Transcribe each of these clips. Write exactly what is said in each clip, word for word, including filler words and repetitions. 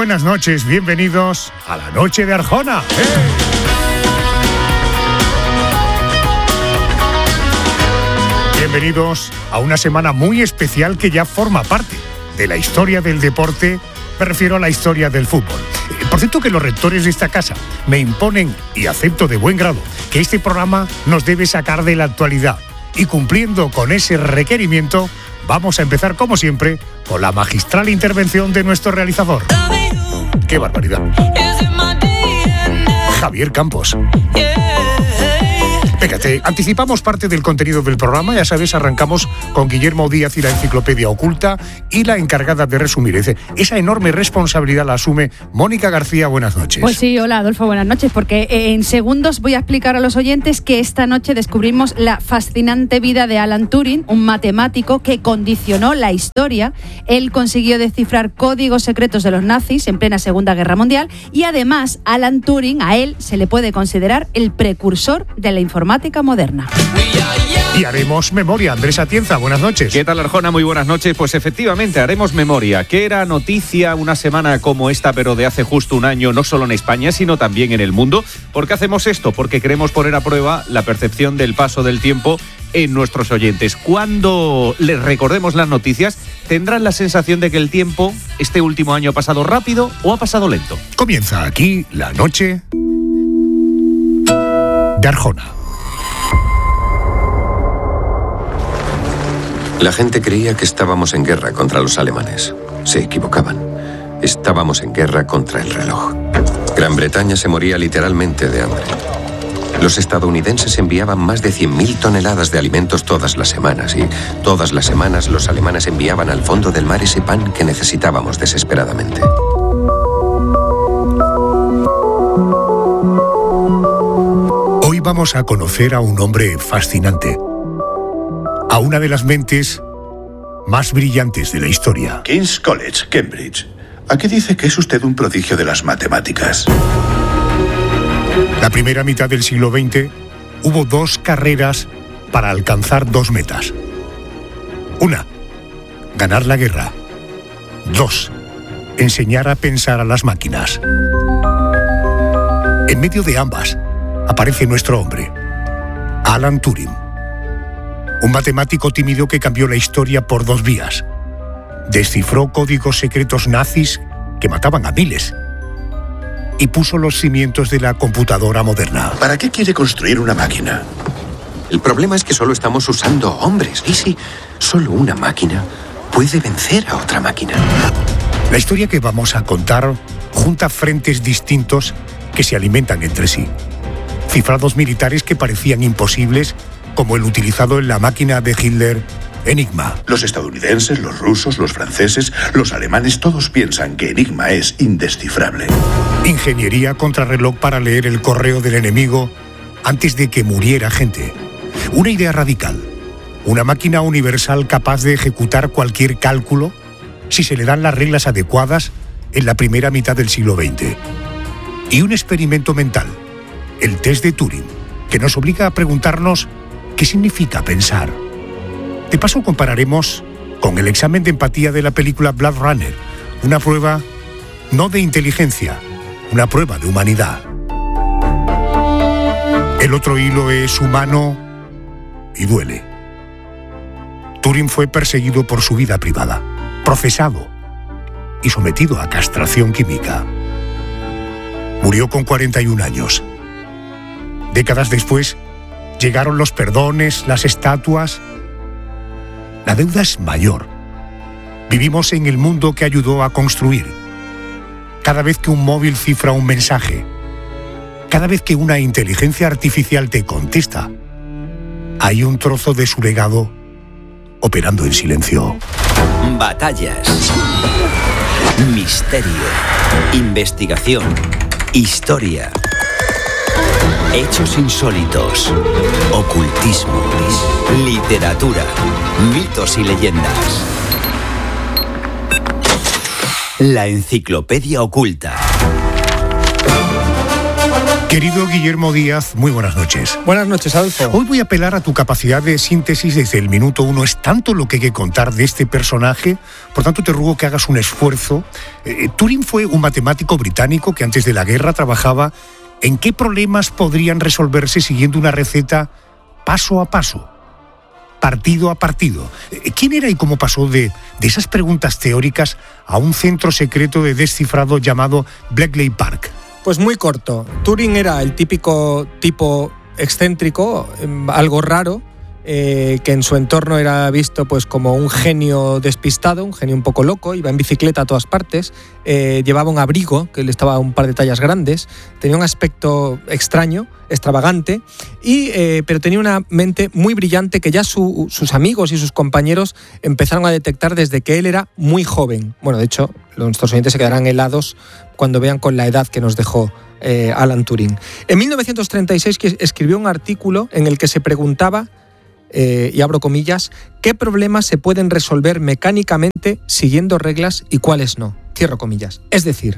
buenas noches, bienvenidos a la Noche de Arjona. ¡Hey! Bienvenidos a una semana muy especial que ya forma parte de la historia del deporte, me refiero a la historia del fútbol. Por cierto que los rectores de esta casa me imponen, y acepto de buen grado, que este programa nos debe sacar de la actualidad. Y cumpliendo con ese requerimiento, vamos a empezar como siempre con la magistral intervención de nuestro realizador. ¡Qué barbaridad! Javier Campos. Venga, te anticipamos parte del contenido del programa. Ya sabes, arrancamos con Guillermo Díaz y la Enciclopedia Oculta, y la encargada de resumir ese, esa enorme responsabilidad la asume Mónica García. Buenas noches. Pues sí, hola Adolfo, buenas noches, porque en segundos voy a explicar a los oyentes que esta noche descubrimos la fascinante vida de Alan Turing, un matemático que condicionó la historia. Él consiguió descifrar códigos secretos de los nazis en plena Segunda Guerra Mundial, y además Alan Turing, a él se le puede considerar el precursor de la informática moderna. Y haremos memoria. Andrés Atienza, buenas noches. ¿Qué tal, Arjona? Muy buenas noches. Pues efectivamente, haremos memoria. Que era noticia una semana como esta, pero de hace justo un año, no solo en España, sino también en el mundo. ¿Por qué hacemos esto? Porque queremos poner a prueba la percepción del paso del tiempo en nuestros oyentes. Cuando les recordemos las noticias, tendrán la sensación de que el tiempo, este último año, ha pasado rápido o ha pasado lento. Comienza aquí la noche de Arjona. La gente creía que estábamos en guerra contra los alemanes. Se equivocaban. Estábamos en guerra contra el reloj. Gran Bretaña se moría literalmente de hambre. Los estadounidenses enviaban más de cien mil toneladas de alimentos todas las semanas, y todas las semanas los alemanes enviaban al fondo del mar ese pan que necesitábamos desesperadamente. Hoy vamos a conocer a un hombre fascinante, a una de las mentes más brillantes de la historia. King's College, Cambridge. ¿A qué dice que es usted un prodigio de las matemáticas? La primera mitad del siglo veinte hubo dos carreras para alcanzar dos metas. Una, ganar la guerra. Dos, enseñar a pensar a las máquinas. En medio de ambas aparece nuestro hombre, Alan Turing. Un matemático tímido que cambió la historia por dos vías. Descifró códigos secretos nazis que mataban a miles y puso los cimientos de la computadora moderna. ¿Para qué quiere construir una máquina? El problema es que solo estamos usando hombres. ¿Y si solo una máquina puede vencer a otra máquina? La historia que vamos a contar junta frentes distintos que se alimentan entre sí. Cifrados militares que parecían imposibles, como el utilizado en la máquina de Hitler, Enigma. Los estadounidenses, los rusos, los franceses, los alemanes, todos piensan que Enigma es indescifrable. Ingeniería contrarreloj para leer el correo del enemigo antes de que muriera gente. Una idea radical. Una máquina universal capaz de ejecutar cualquier cálculo si se le dan las reglas adecuadas en la primera mitad del siglo veinte. Y un experimento mental, el test de Turing, que nos obliga a preguntarnos ¿qué significa pensar? De paso compararemos con el examen de empatía de la película Blade Runner, una prueba no de inteligencia, una prueba de humanidad. El otro hilo es humano y duele. Turing fue perseguido por su vida privada, procesado y sometido a castración química. Murió con cuarenta y un años. Décadas después, llegaron los perdones, las estatuas. La deuda es mayor. Vivimos en el mundo que ayudó a construir. Cada vez que un móvil cifra un mensaje, cada vez que una inteligencia artificial te contesta, hay un trozo de su legado operando en silencio. Batallas, misterio, investigación, historia. Hechos insólitos, ocultismo, literatura, mitos y leyendas. La Enciclopedia Oculta. Querido Guillermo Díaz, muy buenas noches. Buenas noches, Adolfo. Hoy voy a apelar a tu capacidad de síntesis desde el minuto uno. Es tanto lo que hay que contar de este personaje, por tanto te ruego que hagas un esfuerzo. Eh, Turing fue un matemático británico que antes de la guerra trabajaba en qué problemas podrían resolverse siguiendo una receta paso a paso, partido a partido. Eh, ¿Quién era y cómo pasó de, de esas preguntas teóricas a un centro secreto de descifrado llamado Bletchley Park? Pues muy corto. Turing era el típico tipo excéntrico, algo raro, eh, que en su entorno era visto pues como un genio despistado, un genio un poco loco, iba en bicicleta a todas partes, eh, llevaba un abrigo que le estaba un par de tallas grandes, tenía un aspecto extraño, extravagante, y, eh, pero tenía una mente muy brillante que ya su, sus amigos y sus compañeros empezaron a detectar desde que él era muy joven. Bueno, de hecho, nuestros oyentes se quedarán helados cuando vean con la edad que nos dejó eh, Alan Turing. En mil novecientos treinta y seis escribió un artículo en el que se preguntaba, eh, y abro comillas, ¿qué problemas se pueden resolver mecánicamente siguiendo reglas y cuáles no? Cierro comillas. Es decir,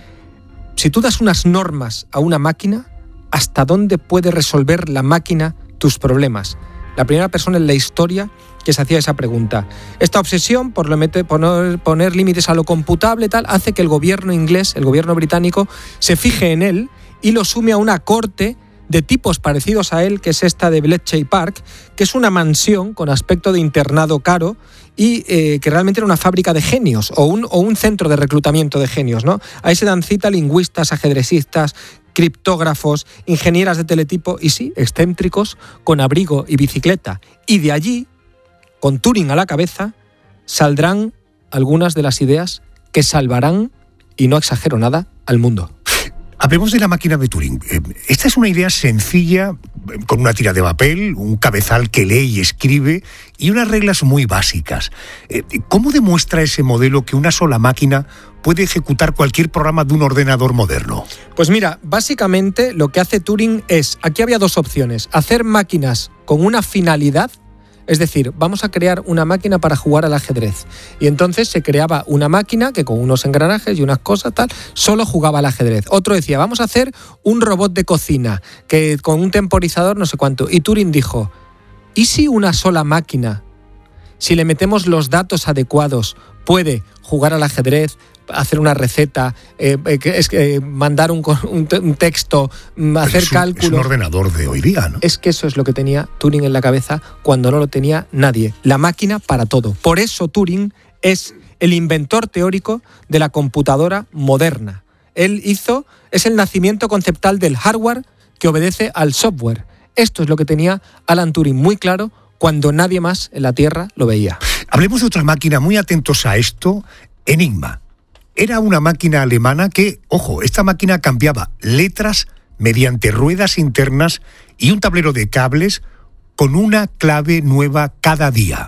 si tú das unas normas a una máquina, ¿hasta dónde puede resolver la máquina tus problemas? La primera persona en la historia que se hacía esa pregunta. Esta obsesión por poner, poner límites a lo computable tal, hace que el gobierno inglés, el gobierno británico, se fije en él y lo sume a una corte de tipos parecidos a él, que es esta de Bletchley Park, que es una mansión con aspecto de internado caro y eh, que realmente era una fábrica de genios o un, o un centro de reclutamiento de genios, ¿no? Ahí se dan cita lingüistas, ajedrecistas, criptógrafos, ingenieras de teletipo y sí, excéntricos con abrigo y bicicleta. Y de allí, con Turing a la cabeza, saldrán algunas de las ideas que salvarán, y no exagero nada, al mundo. Hablemos de la máquina de Turing. Esta es una idea sencilla, con una tira de papel, un cabezal que lee y escribe y unas reglas muy básicas. ¿Cómo demuestra ese modelo que una sola máquina puede ejecutar cualquier programa de un ordenador moderno? Pues mira, básicamente lo que hace Turing es, aquí había dos opciones, hacer máquinas con una finalidad. Es decir, vamos a crear una máquina para jugar al ajedrez. Y entonces se creaba una máquina que con unos engranajes y unas cosas tal, solo jugaba al ajedrez. Otro decía, vamos a hacer un robot de cocina que con un temporizador no sé cuánto. Y Turing dijo, ¿y si una sola máquina, si le metemos los datos adecuados, puede jugar al ajedrez, hacer una receta, eh, es, eh, mandar un, un, un texto, hacer es un, cálculos? Es un ordenador de hoy día, ¿no? Es que eso es lo que tenía Turing en la cabeza cuando no lo tenía nadie. La máquina para todo. Por eso Turing es el inventor teórico de la computadora moderna. Él hizo, es el nacimiento conceptual del hardware que obedece al software. Esto es lo que tenía Alan Turing muy claro cuando nadie más en la Tierra lo veía. Hablemos de otra máquina, muy atentos a esto, Enigma. Era una máquina alemana que, ojo, esta máquina cambiaba letras mediante ruedas internas y un tablero de cables con una clave nueva cada día.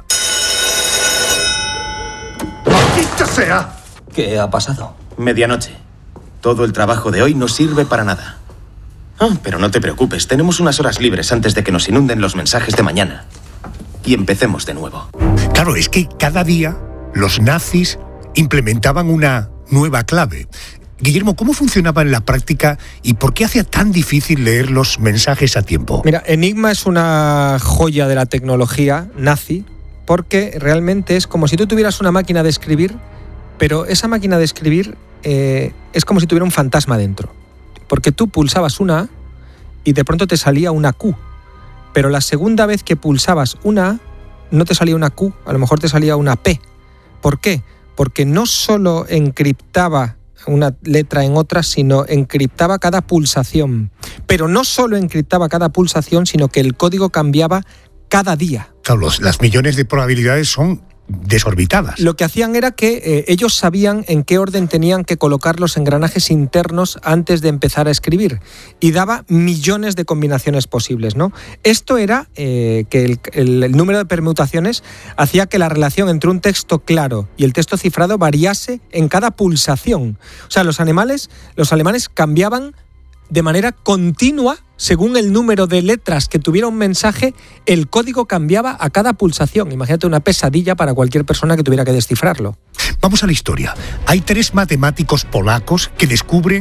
¡Maldita sea! ¿Qué ha pasado? Medianoche. Todo el trabajo de hoy no sirve para nada. Ah, pero no te preocupes, tenemos unas horas libres antes de que nos inunden los mensajes de mañana. Y empecemos de nuevo. Claro, es que cada día los nazis implementaban una nueva clave. Guillermo, ¿cómo funcionaba en la práctica y por qué hacía tan difícil leer los mensajes a tiempo? Mira, Enigma es una joya de la tecnología nazi porque realmente es como si tú tuvieras una máquina de escribir, pero esa máquina de escribir eh, es como si tuviera un fantasma dentro. Porque tú pulsabas una A y de pronto te salía una Q. Pero la segunda vez que pulsabas una A, no te salía una Q, a lo mejor te salía una P. ¿Por qué? Porque no solo encriptaba una letra en otra, sino encriptaba cada pulsación. Pero no solo encriptaba cada pulsación, sino que el código cambiaba cada día. Claro, los, las millones de probabilidades son desorbitadas. Lo que hacían era que eh, ellos sabían en qué orden tenían que colocar los engranajes internos antes de empezar a escribir y daba millones de combinaciones posibles, ¿no? Esto era eh, que el, el, el número de permutaciones hacía que la relación entre un texto claro y el texto cifrado variase en cada pulsación. O sea, los animales, los alemanes cambiaban de manera continua, según el número de letras que tuviera un mensaje, el código cambiaba a cada pulsación. Imagínate una pesadilla para cualquier persona que tuviera que descifrarlo. Vamos a la historia. Hay tres matemáticos polacos que descubren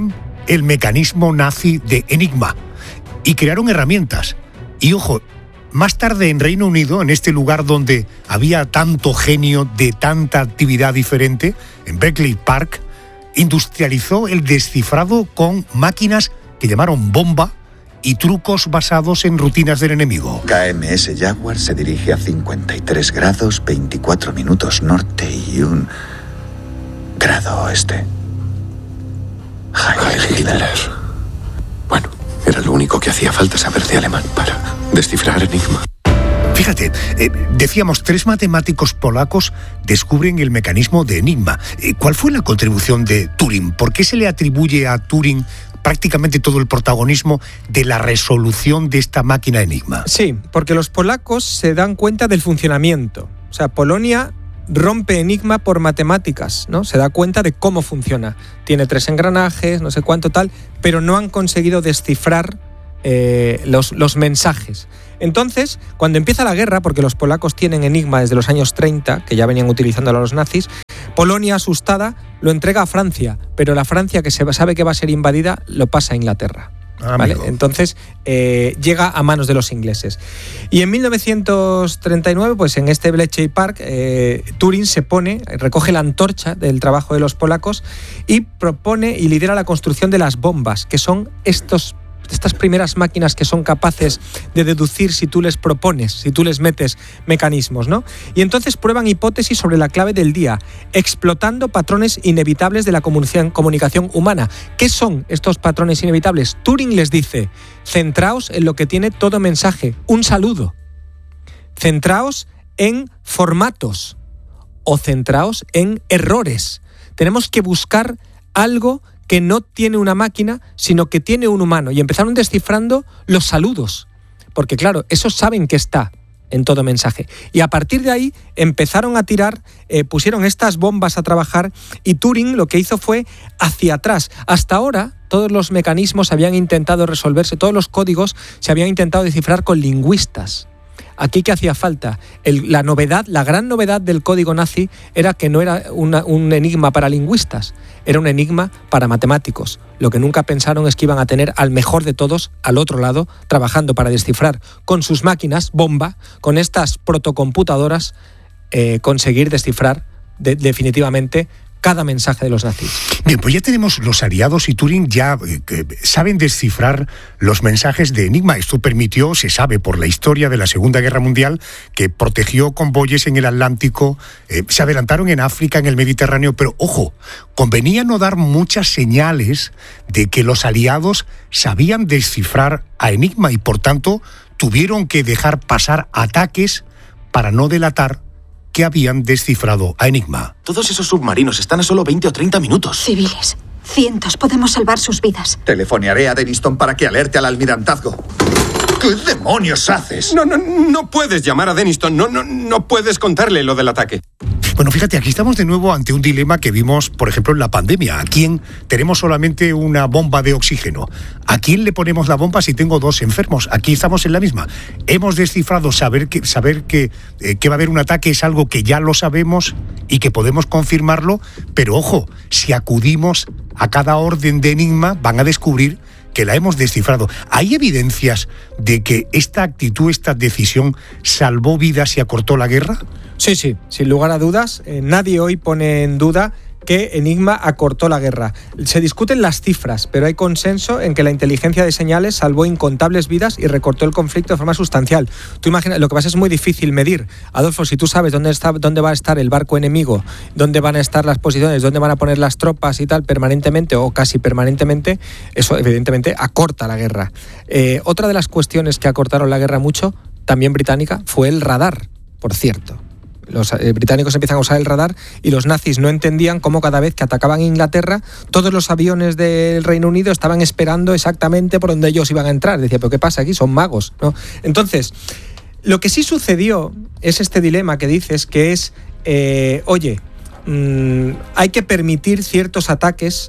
el mecanismo nazi de Enigma y crearon herramientas. Y ojo, más tarde en Reino Unido, en este lugar donde había tanto genio de tanta actividad diferente, en Bletchley Park, industrializó el descifrado con máquinas que llamaron bomba y trucos basados en rutinas del enemigo. K M S Jaguar se dirige a cincuenta y tres grados, veinticuatro minutos norte y un grado oeste. Heil Hitler. Bueno, era lo único que hacía falta saber de alemán para descifrar Enigma. Fíjate, eh, decíamos, tres matemáticos polacos descubren el mecanismo de Enigma. Eh, ¿Cuál fue la contribución de Turing? ¿Por qué se le atribuye a Turing prácticamente todo el protagonismo de la resolución de esta máquina Enigma? Sí, porque los polacos se dan cuenta del funcionamiento. O sea, Polonia rompe Enigma por matemáticas, ¿no? Se da cuenta de cómo funciona. Tiene tres engranajes, no sé cuánto tal, pero no han conseguido descifrar eh, los, los mensajes. Entonces, cuando empieza la guerra, porque los polacos tienen Enigma desde los años treinta, que ya venían utilizándolo los nazis, Polonia, asustada, lo entrega a Francia, pero la Francia, que se sabe que va a ser invadida, lo pasa a Inglaterra. ¿Vale? Entonces eh, llega a manos de los ingleses. Y en mil novecientos treinta y nueve, pues en este Bletchley Park, eh, Turing se pone, recoge la antorcha del trabajo de los polacos y propone y lidera la construcción de las bombas, que son estos estas primeras máquinas que son capaces de deducir si tú les propones, si tú les metes mecanismos, ¿no? Y entonces prueban hipótesis sobre la clave del día, explotando patrones inevitables de la comunicación, comunicación humana. ¿Qué son estos patrones inevitables? Turing les dice, centraos en lo que tiene todo mensaje, un saludo. Centraos en formatos o centraos en errores. Tenemos que buscar algo que no tiene una máquina, sino que tiene un humano. Y empezaron descifrando los saludos, porque claro, esos saben que está en todo mensaje. Y a partir de ahí empezaron a tirar, eh, pusieron estas bombas a trabajar y Turing lo que hizo fue hacia atrás. Hasta ahora todos los mecanismos habían intentado resolverse, todos los códigos se habían intentado descifrar con lingüistas. Aquí, ¿qué hacía falta? El, la novedad, la gran novedad del código nazi era que no era una, un enigma para lingüistas, era un enigma para matemáticos. Lo que nunca pensaron es que iban a tener al mejor de todos al otro lado, trabajando para descifrar con sus máquinas, bomba, con estas protocomputadoras, eh, conseguir descifrar de, definitivamente cada mensaje de los nazis. Bien, pues ya tenemos los aliados y Turing ya eh, que saben descifrar los mensajes de Enigma. Esto permitió, se sabe por la historia de la Segunda Guerra Mundial, que protegió convoyes en el Atlántico, eh, se adelantaron en África, en el Mediterráneo, pero ojo, convenía no dar muchas señales de que los aliados sabían descifrar a Enigma y por tanto tuvieron que dejar pasar ataques para no delatar que habían descifrado a Enigma. Todos esos submarinos están a solo veinte o treinta minutos. Civiles. Cientos. Podemos salvar sus vidas. Telefonearé a Denniston para que alerte al almirantazgo. ¿Qué demonios haces? No, no, no puedes llamar a Denniston. No, no, no puedes contarle lo del ataque. Bueno, fíjate, aquí estamos de nuevo ante un dilema que vimos, por ejemplo, en la pandemia. ¿A quién tenemos solamente una bomba de oxígeno? ¿A quién le ponemos la bomba si tengo dos enfermos? Aquí estamos en la misma. Hemos descifrado, saber que, saber que, eh, que va a haber un ataque es algo que ya lo sabemos y que podemos confirmarlo, pero ojo, si acudimos a cada orden de Enigma, van a descubrir que la hemos descifrado. ¿Hay evidencias de que esta actitud, esta decisión salvó vidas y acortó la guerra? Sí, sí, sin lugar a dudas. Eh, nadie hoy pone en duda que Enigma acortó la guerra. Se discuten las cifras, pero hay consenso en que la inteligencia de señales salvó incontables vidas y recortó el conflicto de forma sustancial. Tú imaginas, lo que pasa es muy difícil medir. Adolfo, si tú sabes dónde está, dónde va a estar el barco enemigo, dónde van a estar las posiciones, dónde van a poner las tropas y tal permanentemente o casi permanentemente, eso evidentemente acorta la guerra. Eh, otra de las cuestiones que acortaron la guerra mucho, también británica, fue el radar, por cierto. Los eh, británicos empiezan a usar el radar y los nazis no entendían cómo cada vez que atacaban Inglaterra todos los aviones del Reino Unido estaban esperando exactamente por donde ellos iban a entrar. Decía, ¿pero qué pasa aquí? Son magos, ¿no? Entonces, lo que sí sucedió es este dilema que dices, que es, eh, oye, mmm, hay que permitir ciertos ataques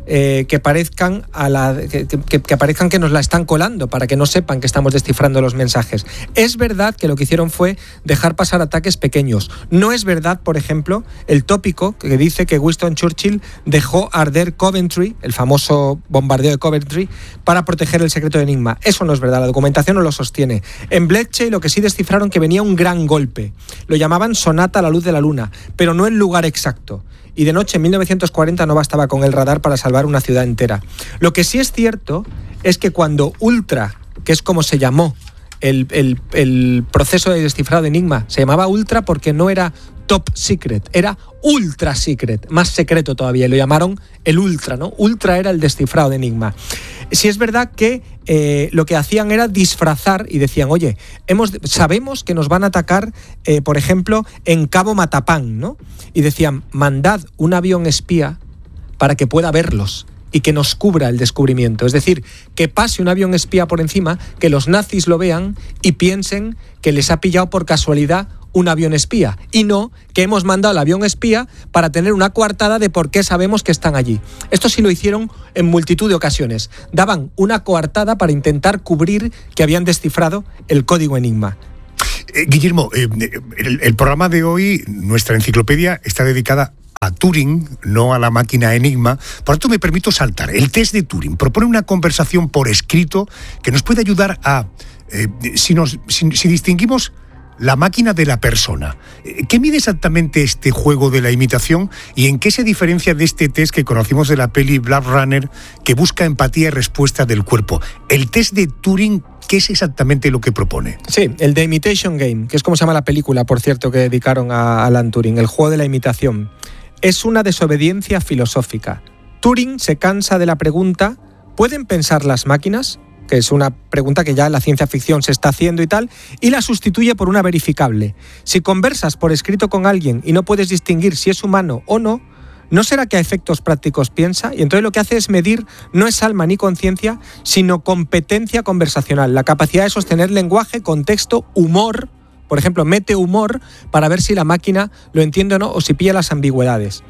eh, que parezcan a la que, que, que parezcan que nos la están colando para que no sepan que estamos descifrando los mensajes. Es verdad que lo que hicieron fue dejar pasar ataques pequeños. No es verdad, por ejemplo, el tópico que dice que Winston Churchill dejó arder Coventry, el famoso bombardeo de Coventry, para proteger el secreto de Enigma. Eso no es verdad, la documentación no lo sostiene. En Bletchley lo que sí descifraron que venía un gran golpe. Lo llamaban sonata a la luz de la luna, pero no el lugar exacto. Y de noche, en mil novecientos cuarenta, no bastaba con el radar para salvar una ciudad entera. Lo que sí es cierto es que cuando Ultra, que es como se llamó el, el, el proceso de descifrado de Enigma, se llamaba Ultra porque no era top secret, era ultra secret, más secreto todavía, y lo llamaron el Ultra, ¿no? Ultra era el descifrado de Enigma. Sí es verdad que eh, lo que hacían era disfrazar y decían, oye, hemos, sabemos que nos van a atacar, eh, por ejemplo, en Cabo Matapán, ¿no? Y decían, mandad un avión espía para que pueda verlos y que nos cubra el descubrimiento. Es decir, que pase un avión espía por encima, que los nazis lo vean y piensen que les ha pillado por casualidad un avión espía, y no que hemos mandado el avión espía para tener una coartada de por qué sabemos que están allí. Esto sí lo hicieron en multitud de ocasiones. Daban una coartada para intentar cubrir que habían descifrado el código Enigma. Eh, Guillermo, eh, el, el programa de hoy, nuestra enciclopedia, está dedicada a Turing, no a la máquina Enigma. Por tanto, me permito saltar. El test de Turing propone una conversación por escrito que nos puede ayudar a, eh, si, nos, si, si distinguimos la máquina de la persona. ¿Qué mide exactamente este juego de la imitación y en qué se diferencia de este test que conocimos de la peli Blade Runner, que busca empatía y respuesta del cuerpo? El test de Turing, ¿qué es exactamente lo que propone? Sí, el The Imitation Game, que es como se llama la película, por cierto, que dedicaron a Alan Turing, el juego de la imitación. Es una desobediencia filosófica. Turing se cansa de la pregunta, ¿pueden pensar las máquinas?, que es una pregunta que ya en la ciencia ficción se está haciendo y tal, y la sustituye por una verificable. Si conversas por escrito con alguien y no puedes distinguir si es humano o no, ¿no será que a efectos prácticos piensa? Y entonces lo que hace es medir, no es alma ni conciencia, sino competencia conversacional, la capacidad de sostener lenguaje, contexto, humor. Por ejemplo, mete humor para ver si la máquina lo entiende o no, o si pilla las ambigüedades.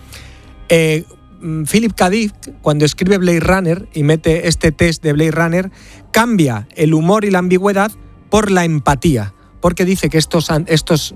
Eh, Philip K. Dick, cuando escribe Blade Runner y mete este test de Blade Runner, cambia el humor y la ambigüedad por la empatía, porque dice que estos, estos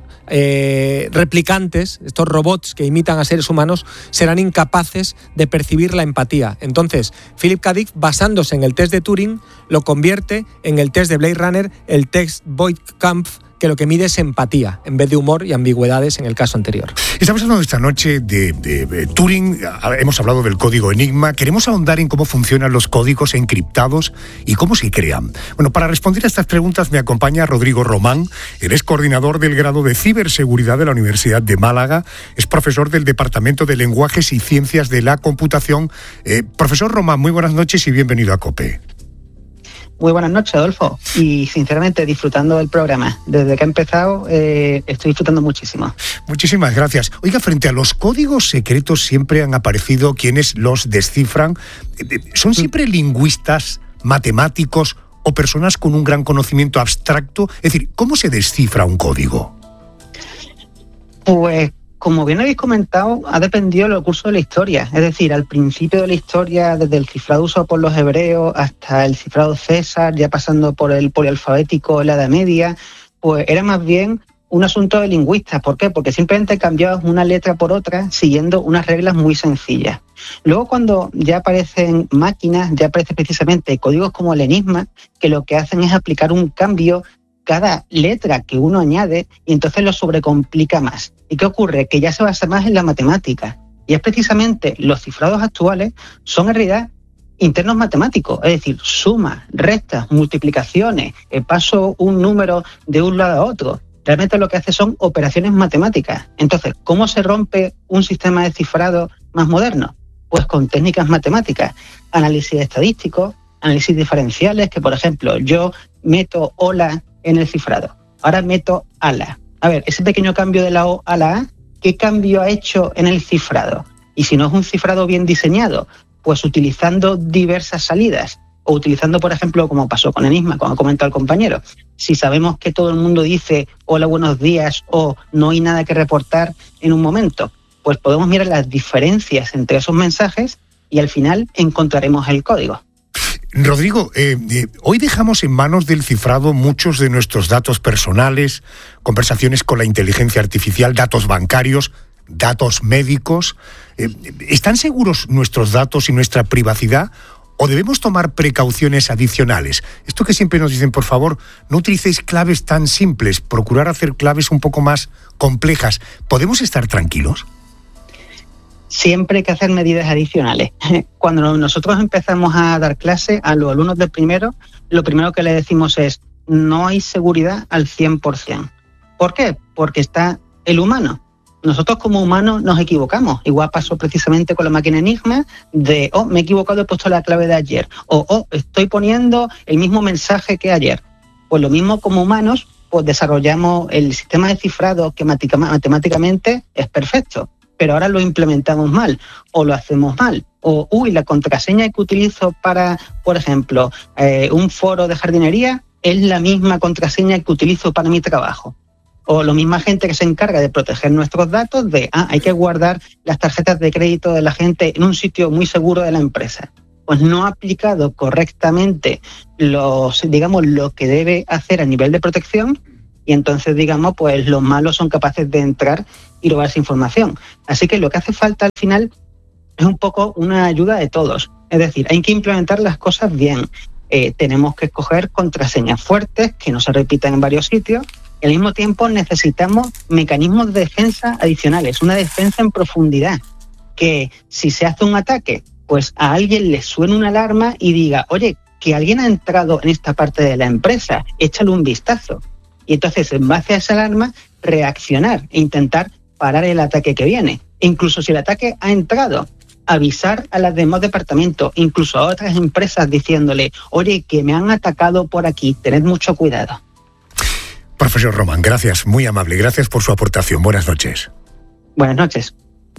eh, replicantes, estos robots que imitan a seres humanos, serán incapaces de percibir la empatía. Entonces, Philip K. Dick, basándose en el test de Turing, lo convierte en el test de Blade Runner, el test Voigt-Kampff, que lo que mide es empatía, en vez de humor y ambigüedades en el caso anterior. Estamos hablando esta noche de, de, de Turing, hemos hablado del código Enigma, queremos ahondar en cómo funcionan los códigos encriptados y cómo se crean. Bueno, para responder a estas preguntas me acompaña Rodrigo Román, él es coordinador del grado de ciberseguridad de la Universidad de Málaga, es profesor del Departamento de Lenguajes y Ciencias de la Computación. Eh, profesor Román, muy buenas noches y bienvenido a COPE. Muy buenas noches, Adolfo, y sinceramente disfrutando del programa. Desde que ha empezado eh, estoy disfrutando muchísimo. Muchísimas gracias. Oiga, frente a los códigos secretos siempre han aparecido quienes los descifran. ¿Son siempre lingüistas, matemáticos o personas con un gran conocimiento abstracto? Es decir, ¿cómo se descifra un código? Pues, como bien habéis comentado, ha dependido del curso de la historia. Es decir, al principio de la historia, desde el cifrado usado por los hebreos hasta el cifrado César, ya pasando por el polialfabético en la Edad Media, pues era más bien un asunto de lingüistas. ¿Por qué? Porque simplemente cambiabas una letra por otra siguiendo unas reglas muy sencillas. Luego, cuando ya aparecen máquinas, ya aparecen precisamente códigos como el Enigma, que lo que hacen es aplicar un cambio cada letra que uno añade y entonces lo sobrecomplica más. ¿Y qué ocurre? Que ya se basa más en la matemática. Y es precisamente los cifrados actuales son en realidad internos matemáticos, es decir, sumas, restas, multiplicaciones, eh, paso un número de un lado a otro. Realmente lo que hace son operaciones matemáticas. Entonces, ¿cómo se rompe un sistema de cifrado más moderno? Pues con técnicas matemáticas, análisis estadístico, análisis diferenciales, que por ejemplo, yo meto hola en el cifrado, ahora meto ala. A ver, ese pequeño cambio de la O a la A, ¿qué cambio ha hecho en el cifrado? Y si no es un cifrado bien diseñado, pues utilizando diversas salidas, o utilizando, por ejemplo, como pasó con Enigma, como ha comentado el compañero, si sabemos que todo el mundo dice hola, buenos días, o no hay nada que reportar en un momento, pues podemos mirar las diferencias entre esos mensajes y al final encontraremos el código. Rodrigo, eh, eh, hoy dejamos en manos del cifrado muchos de nuestros datos personales, conversaciones con la inteligencia artificial, datos bancarios, datos médicos. Eh, ¿Están seguros nuestros datos y nuestra privacidad o debemos tomar precauciones adicionales? Esto que siempre nos dicen, por favor, no utilicéis claves tan simples, procurar hacer claves un poco más complejas. ¿Podemos estar tranquilos? Siempre hay que hacer medidas adicionales. Cuando nosotros empezamos a dar clase a los alumnos del primero, lo primero que les decimos es: no hay seguridad al cien por ciento. ¿Por qué? Porque está el humano. Nosotros como humanos nos equivocamos. Igual pasó precisamente con la máquina Enigma de, oh, me he equivocado, he puesto la clave de ayer. O, oh, estoy poniendo el mismo mensaje que ayer. Pues lo mismo como humanos, pues desarrollamos el sistema de cifrado que matemáticamente es perfecto, pero ahora lo implementamos mal, o lo hacemos mal, o, uy, la contraseña que utilizo para, por ejemplo, eh, un foro de jardinería es la misma contraseña que utilizo para mi trabajo. O la misma gente que se encarga de proteger nuestros datos de, ah, hay que guardar las tarjetas de crédito de la gente en un sitio muy seguro de la empresa. Pues no ha aplicado correctamente los, digamos, lo que debe hacer a nivel de protección, y entonces, digamos, pues los malos son capaces de entrar y robar esa información. Así que lo que hace falta al final es un poco una ayuda de todos. Es decir, hay que implementar las cosas bien. Eh, tenemos que escoger contraseñas fuertes que no se repitan en varios sitios. Y al mismo tiempo necesitamos mecanismos de defensa adicionales, una defensa en profundidad. Que si se hace un ataque, pues a alguien le suene una alarma y diga, oye, que alguien ha entrado en esta parte de la empresa, échale un vistazo. Y entonces, en base a esa alarma, reaccionar e intentar parar el ataque que viene. E incluso si el ataque ha entrado, avisar a los demás departamentos, incluso a otras empresas, diciéndole, oye, que me han atacado por aquí, tened mucho cuidado. Profesor Román, gracias, muy amable, gracias por su aportación. Buenas noches. Buenas noches.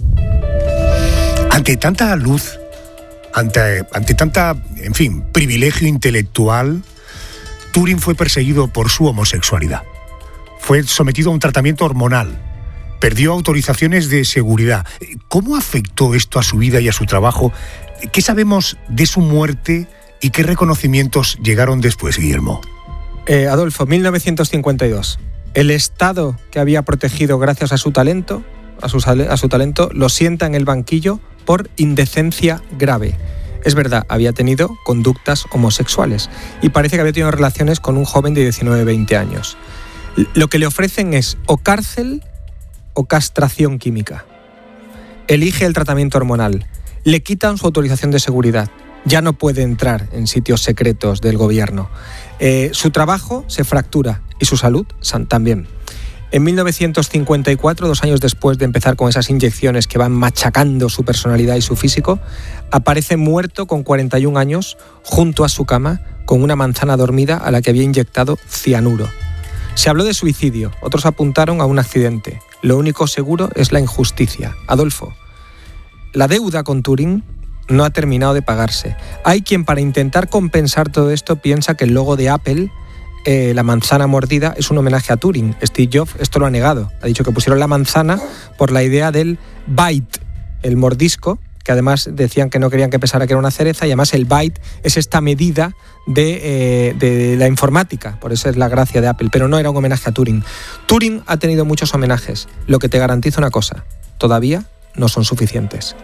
Ante tanta luz, ante, ante tanta, en fin, privilegio intelectual, Turing fue perseguido por su homosexualidad. Fue sometido a un tratamiento hormonal. Perdió autorizaciones de seguridad. ¿Cómo afectó esto a su vida y a su trabajo? ¿Qué sabemos de su muerte y qué reconocimientos llegaron después, Guillermo? Eh, Adolfo, mil novecientos cincuenta y dos. El Estado que había protegido gracias a su talento, a su, a su talento, lo sienta en el banquillo por indecencia grave. Es verdad, había tenido conductas homosexuales y parece que había tenido relaciones con un joven de diecinueve veinte años. Lo que le ofrecen es o cárcel o castración química. Elige el tratamiento hormonal. Le quitan su autorización de seguridad. Ya no puede entrar en sitios secretos del gobierno. Eh, su trabajo se fractura y su salud también. En mil novecientos cincuenta y cuatro, dos años después de empezar con esas inyecciones que van machacando su personalidad y su físico, aparece muerto con cuarenta y un años junto a su cama con una manzana dormida a la que había inyectado cianuro. Se habló de suicidio, otros apuntaron a un accidente. Lo único seguro es la injusticia. Adolfo, la deuda con Turing no ha terminado de pagarse. Hay quien, para intentar compensar todo esto, piensa que el logo de Apple, Eh, la manzana mordida, es un homenaje a Turing. Steve Jobs esto lo ha negado. Ha dicho que pusieron la manzana por la idea del bite, el mordisco, que además decían que no querían que pensara que era una cereza, y además el byte es esta medida de, eh, de la informática, por eso es la gracia de Apple, pero no era un homenaje a Turing. Turing ha tenido muchos homenajes, lo que te garantiza una cosa: todavía no son suficientes.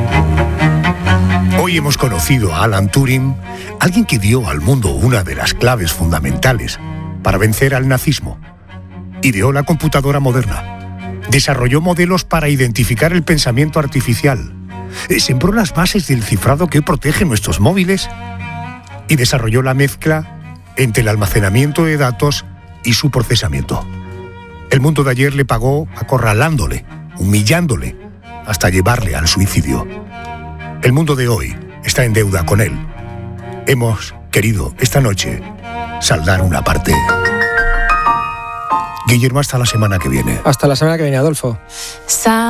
Hoy hemos conocido a Alan Turing, alguien que dio al mundo una de las claves fundamentales para vencer al nazismo. Ideó la computadora moderna, desarrolló modelos para identificar el pensamiento artificial, sembró las bases del cifrado que protege nuestros móviles y desarrolló la mezcla entre el almacenamiento de datos y su procesamiento. El mundo de ayer le pagó acorralándole, humillándole, hasta llevarle al suicidio. El mundo de hoy está en deuda con él. Hemos querido esta noche saldar una parte. Guillermo, hasta la semana que viene. Hasta la semana que viene, Adolfo.